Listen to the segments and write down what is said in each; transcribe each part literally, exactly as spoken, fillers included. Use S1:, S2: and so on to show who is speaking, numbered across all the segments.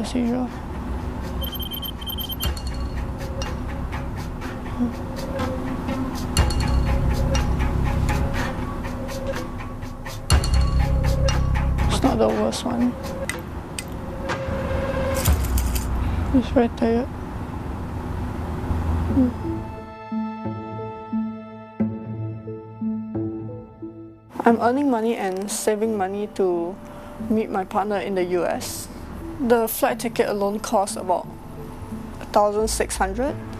S1: as usual. It's not the worst one. It's very tired. Mm. I'm earning money and saving money to meet my partner in the U S. The flight ticket alone costs about one thousand six hundred dollars.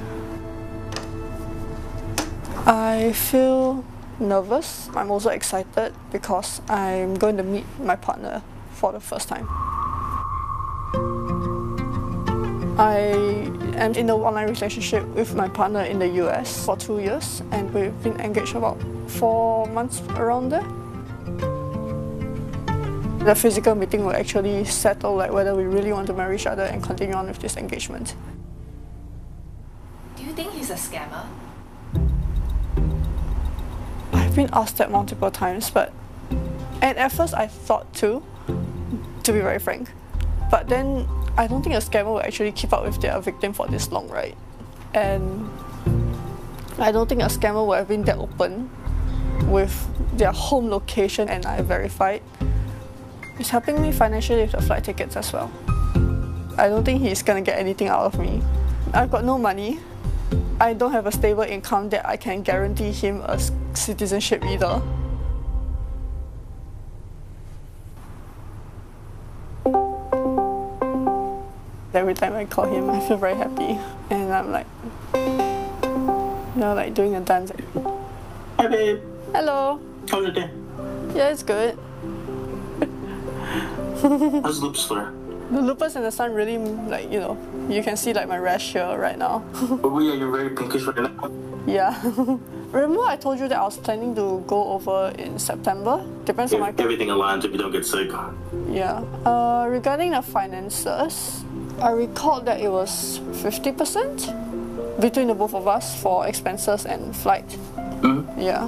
S1: I feel nervous. I'm also excited because I'm going to meet my partner for the first time. I am in a one-line relationship with my partner in the U S for two years and we've been engaged about four months around there. The physical meeting will actually settle like whether we really want to marry each other and continue on with this engagement.
S2: Do you think he's a scammer?
S1: I've been asked that multiple times, but and at first I thought too, to be very frank. But then I don't think a scammer will actually keep up with their victim for this long, right? And I don't think a scammer will have been that open with their home location and I verified. It's helping me financially with the flight tickets as well. I don't think he's gonna get anything out of me. I've got no money. I don't have a stable income that I can guarantee him a citizenship either. Every time I call him, I feel very happy. And I'm like, you know, like doing a dance.
S3: Hi babe.
S1: Hello.
S3: How's your day?
S1: Yeah, it's good.
S3: How's lupus flare?
S1: The lupus and the sun really, like, you know, you can see like my rash here right now.
S3: Oh yeah, you're very pinkish right now.
S1: Yeah. Remember I told you that I was planning to go over in September? Depends
S3: If
S1: on my...
S3: everything aligns if you don't get sick.
S1: Yeah. Uh, regarding the finances, I recalled that it was fifty percent between the both of us for expenses and flight.
S3: Mm-hmm.
S1: Yeah.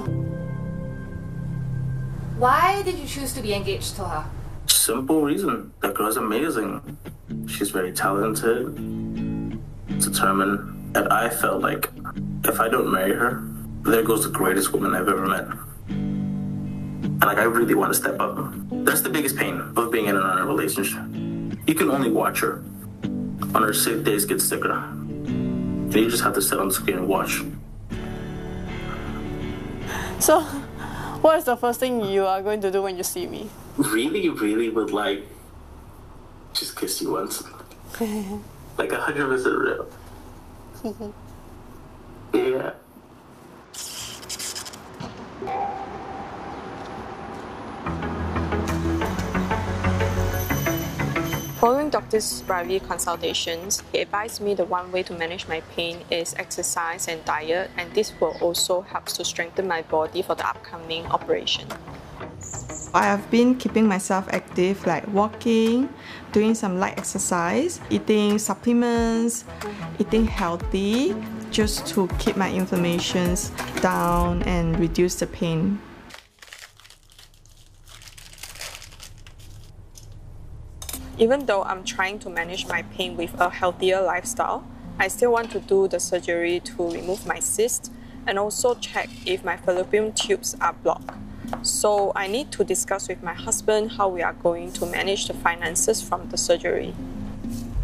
S2: Why did you choose to be engaged to her?
S3: Simple reason. That girl's amazing. She's very talented, determined, and I felt like if I don't marry her, there goes the greatest woman I've ever met. And like I really want to step up. That's the biggest pain of being in a relationship. You can only watch her. On her sick days get sicker. And you just have to sit on the screen and watch.
S1: So, what is the first thing you are going to do when you see me?
S3: Really, really would like just kiss you once. Like a hundred percent real. Yeah.
S4: Following Doctor Ravi consultations, he advised me the one way to manage my pain is exercise and diet, and this will also help to strengthen my body for the upcoming operation.
S5: I have been keeping myself active, like walking, doing some light exercise, eating supplements, eating healthy, just to keep my inflammations down and reduce the pain.
S4: Even though I'm trying to manage my pain with a healthier lifestyle, I still want to do the surgery to remove my cyst and also check if my fallopian tubes are blocked. So I need to discuss with my husband how we are going to manage the finances from the surgery.